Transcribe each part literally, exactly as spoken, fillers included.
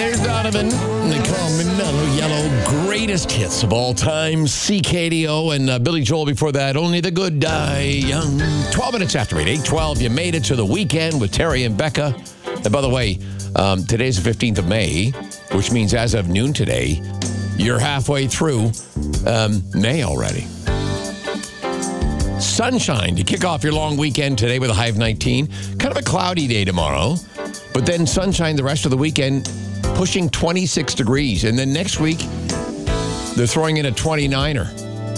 there's Donovan. They call me Mellow Yellow. Greatest hits of all time. C K D O and uh, Billy Joel before that. Only the good die young. twelve minutes after eight. eight twelve. You made it to the weekend with Terry and Becca. And by the way, um, today's the fifteenth of May, which means as of noon today, you're halfway through um, May already. Sunshine to kick off your long weekend today with a high of nineteen. Kind of a cloudy day tomorrow, but then sunshine the rest of the weekend, pushing twenty-six degrees. And then next week, they're throwing in a twenty-niner.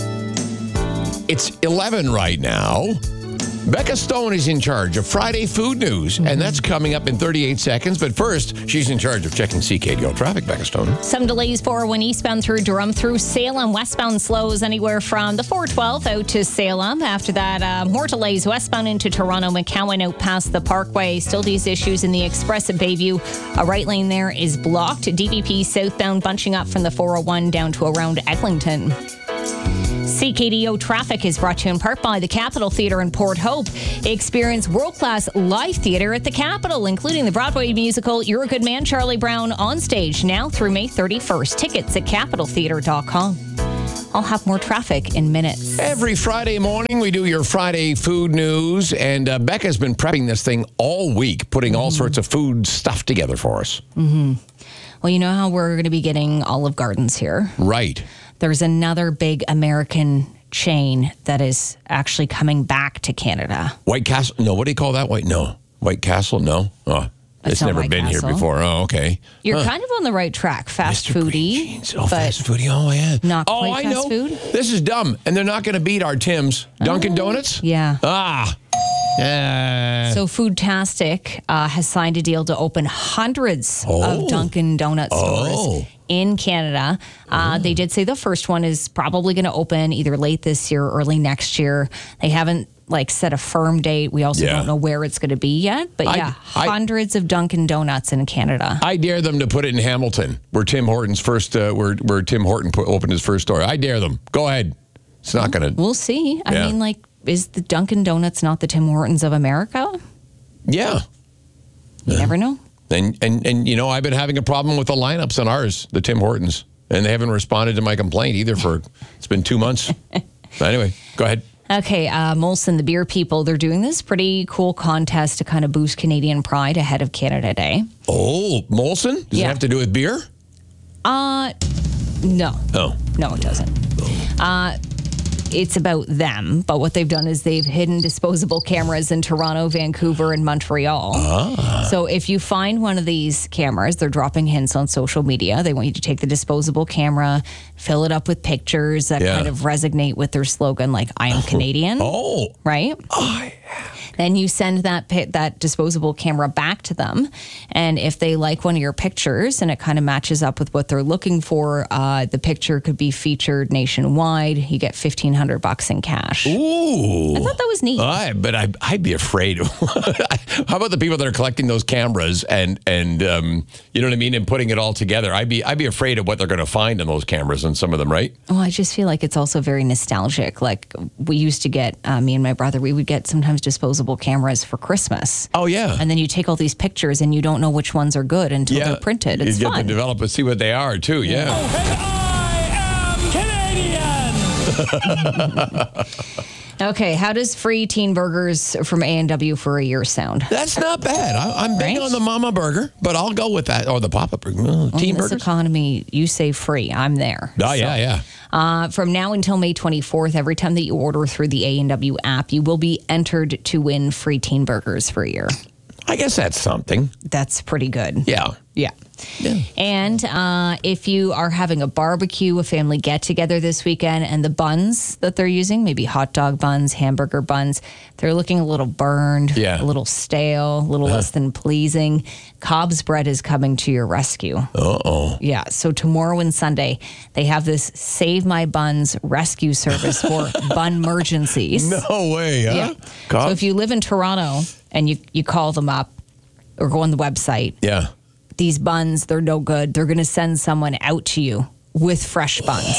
It's eleven right now. Becca Stone is in charge of Friday Food News, mm-hmm. and that's coming up in thirty-eight seconds. But first, she's in charge of checking C K D O traffic. Becca Stone. Some delays four oh one eastbound through Durham, through Salem. Westbound slows anywhere from the four twelve out to Salem. After that, uh, more delays westbound into Toronto, McCowan out past the Parkway. Still these issues in the Express at Bayview. A right lane there is blocked. D V P southbound bunching up from the four oh one down to around Eglinton. C K D O traffic is brought to you in part by the Capitol Theatre in Port Hope. Experience world-class live theatre at the Capitol, including the Broadway musical You're a Good Man, Charlie Brown on stage now through May thirty-first. Tickets at capitol theatre dot com. I'll have more traffic in minutes. Every Friday morning, we do your Friday food news, and uh, Becca's been prepping this thing all week, putting all mm-hmm. sorts of food stuff together for us. Mm-hmm. Well, you know how we're going to be getting Olive Gardens here? Right. There's another big American chain that is actually coming back to Canada. White Castle? No, what do you call that? White? No. White Castle? No. Oh, it's, it's never White been Castle. here before. Oh, okay. You're huh. kind of on the right track. Fast Mister foodie. Oh, fast foodie. Oh, yeah. Not oh, quite I fast know. food. This is dumb. And they're not going to beat our Tim's. Dunkin' Oh, Donuts? Yeah. Ah. Uh, so Foodtastic uh, has signed a deal to open hundreds oh. of Dunkin' Donut stores oh. in Canada. Uh, oh. They did say the first one is probably going to open either late this year or early next year. They haven't like set a firm date. We also yeah. don't know where it's going to be yet. But yeah, I, hundreds I, of Dunkin' Donuts in Canada. I dare them to put it in Hamilton, where Tim Hortons first, uh, where where Tim Horton put, opened his first store. I dare them. Go ahead. It's not going to. We'll see. I yeah. mean, like, is the Dunkin' Donuts not the Tim Hortons of America? Yeah. You yeah. never know. And, and, and, you know, I've been having a problem with the lineups on ours, the Tim Hortons. And they haven't responded to my complaint either for, it's been two months. Anyway, go ahead. Okay, uh, Molson, the beer people, they're doing this pretty cool contest to kind of boost Canadian pride ahead of Canada Day. Oh, Molson? Does yeah. it have to do with beer? Uh, no. Oh. No, it doesn't. Uh, it's about them, but what they've done is they've hidden disposable cameras in Toronto, Vancouver, and Montreal. Ah. So if you find one of these cameras, they're dropping hints on social media. They want you to take the disposable camera, fill it up with pictures that yeah. kind of resonate with their slogan, like "I am Canadian." Oh, right. I am. Then you send that pi- that disposable camera back to them, and if they like one of your pictures and it kind of matches up with what they're looking for, uh, the picture could be featured nationwide. You get fifteen hundred bucks in cash. Ooh, I thought that was neat. I, but I, I'd be afraid. How about the people that are collecting those cameras and and um, you know what I mean, and putting it all together? I'd be I'd be afraid of what they're going to find in those cameras and some of them, right? Oh, I just feel like it's also very nostalgic. Like we used to get, uh, me and my brother, we would get sometimes disposable cameras for Christmas. Oh, yeah. And then you take all these pictures and you don't know which ones are good until yeah. they're printed. It's you get fun. to develop and see what they are, too, yeah. Oh, and I am Canadian! Okay, how does free teen burgers from A and W for a year sound? That's not bad. I, I'm big Right? on the Mama Burger, but I'll go with that. Or the Papa Burger. Uh, In teen this burgers? economy, you say free. I'm there. Oh, yeah, yeah. Uh, from now until May twenty-fourth, every time that you order through the A and W app, you will be entered to win free teen burgers for a year. I guess that's something. That's pretty good. Yeah. Yeah. Yeah. And uh, if you are having a barbecue, a family get-together this weekend, and the buns that they're using, maybe hot dog buns, hamburger buns, they're looking a little burned, Yeah. a little stale, a little less than pleasing, Cobb's Bread is coming to your rescue. Uh-oh. Yeah, so tomorrow and Sunday, they have this Save My Buns rescue service for bun emergencies. No way, huh? Yeah. Cobb's? So if you live in Toronto and you, you call them up or go on the website, Yeah. these buns, they're no good. They're going to send someone out to you with fresh buns.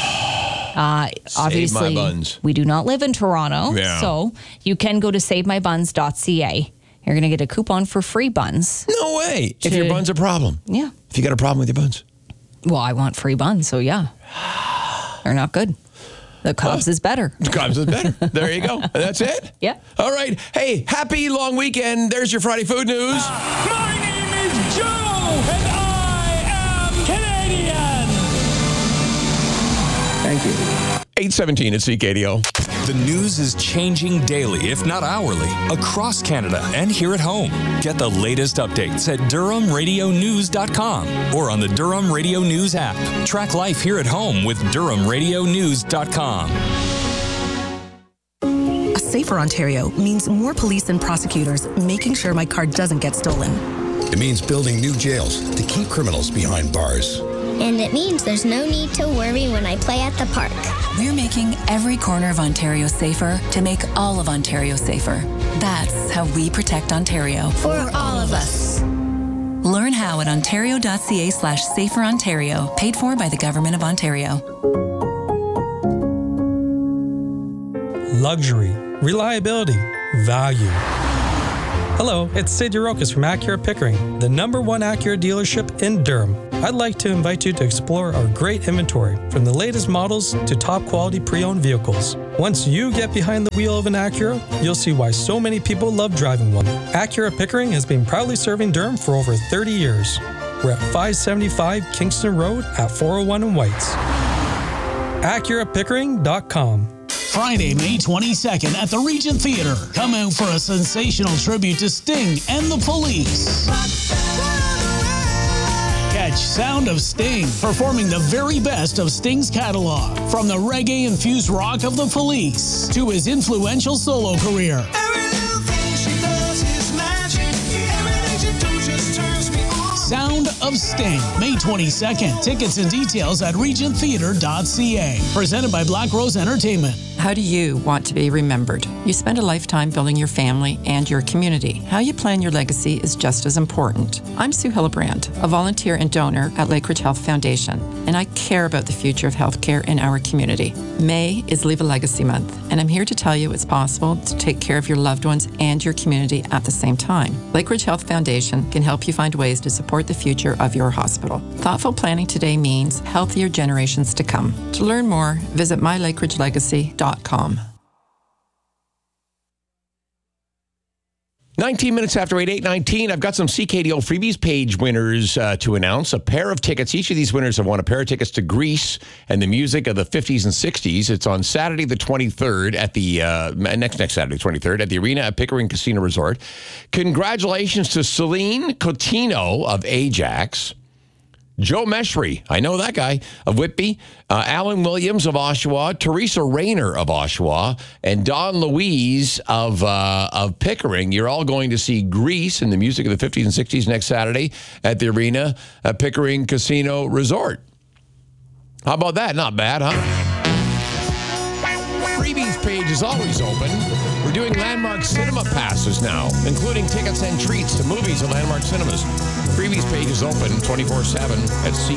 Uh, obviously, buns. we do not live in Toronto, Yeah. so you can go to save my buns dot c a. You're going to get a coupon for free buns. No way. If To- your bun's a problem. Yeah. if you got a problem with your buns. Well, I want free buns, so yeah. They're not good. The Cobb's uh, is better. The Cobb's is better. There you go. That's it? Yeah. All right. Hey, happy long weekend. There's your Friday food news. My name is Joe, and I am Canadian. Thank you. eight seventeen at C K D O. The news is changing daily, if not hourly, across Canada and here at home. Get the latest updates at Durham Radio News dot com or on the Durham Radio News app. Track life here at home with Durham Radio News dot com. A safer Ontario means more police and prosecutors making sure my car doesn't get stolen. It means building new jails to keep criminals behind bars. And it means there's no need to worry when I play at the park. We're making every corner of Ontario safer to make all of Ontario safer. That's how we protect Ontario. For all of us. Learn how at ontario.ca slash safer Ontario, paid for by the Government of Ontario. Luxury, reliability, value. Hello, it's Sid Yarokas from Acura Pickering, the number one Acura dealership in Durham. I'd like to invite you to explore our great inventory, from the latest models to top quality pre-owned vehicles. Once you get behind the wheel of an Acura, you'll see why so many people love driving one. Acura Pickering has been proudly serving Durham for over thirty years. We're at five seventy-five Kingston Road at four oh one in Whites. Acura Pickering dot com. Friday, May twenty-second at the Regent Theatre. Come out for a sensational tribute to Sting and the Police. Catch Sound of Sting, performing the very best of Sting's catalog, from the reggae-infused rock of the Police to his influential solo career. Sound of Sting, May twenty-second. Tickets and details at regent theatre dot c a. Presented by Black Rose Entertainment. How do you want to be remembered? You spend a lifetime building your family and your community. How you plan your legacy is just as important. I'm Sue Hillebrand, a volunteer and donor at Lakeridge Health Foundation, and I care about the future of healthcare in our community. May is Leave a Legacy Month, and I'm here to tell you it's possible to take care of your loved ones and your community at the same time. Lakeridge Health Foundation can help you find ways to support the future of your hospital. Thoughtful planning today means healthier generations to come. To learn more, visit my lakeridge legacy dot com. nineteen minutes after eight, eight nineteen, I've got some C K D O Freebies page winners uh, to announce. A pair of tickets. Each of these winners have won a pair of tickets to Grease and the music of the fifties and sixties. It's on Saturday the twenty-third at the, uh, next next Saturday, twenty-third, at the Arena at Pickering Casino Resort. Congratulations to Celine Cotino of Ajax. Joe Meshry, I know that guy, of Whitby, uh, Alan Williams of Oshawa, Teresa Rayner of Oshawa, and Don Louise of uh, of Pickering. You're all going to see Grease and the music of the fifties and sixties next Saturday at the Arena at Pickering Casino Resort. How about that? Not bad, huh? Freebies page is always open. We're doing Landmark Cinema passes now, including tickets and treats to movies at Landmark Cinemas. Freebies page is open twenty-four seven at C